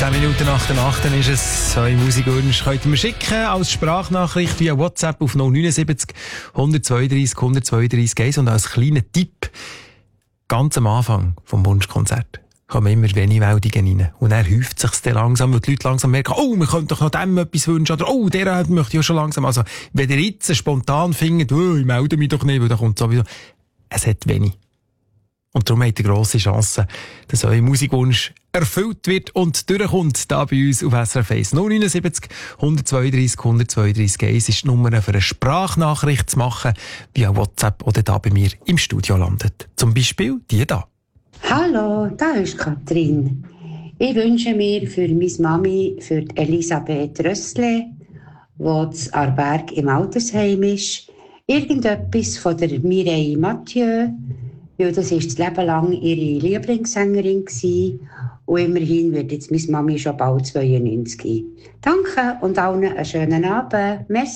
10 Minuten nach der 8 ist es. Eure Musikwünsche könnt ihr mir schicken als Sprachnachricht via WhatsApp auf 079 132 132 1. Und als kleiner Tipp, ganz am Anfang vom Wunschkonzert kommen immer wenig Meldungen rein. Und dann häuft sich dann langsam, weil die Leute langsam merken, oh, wir könnten doch noch dem etwas wünschen, oder oh, der möchte ich ja schon langsam. Also, wenn ihr jetzt spontan findet, oh, ich melde mich doch nicht, weil da kommt sowieso, es hat wenig. Und darum habt ihr grosse Chance, dass euer Musikwunsch erfüllt wird und durchkommt, da bei uns auf SRF 1. 079 132 132 1 ist die Nummer für eine Sprachnachricht zu machen, via WhatsApp oder da bei mir im Studio landet. Zum Beispiel die da. Hallo, da ist Katrin. Ich wünsche mir für meine Mami, für Elisabeth Rössle, die zu Arberg im Altersheim ist, irgendetwas von der Mireille Mathieu, weil das ist das Leben lang ihre Lieblingssängerin gewesen. Und immerhin wird jetzt meine Mami schon bald 92. Danke und allen einen schönen Abend. Merci.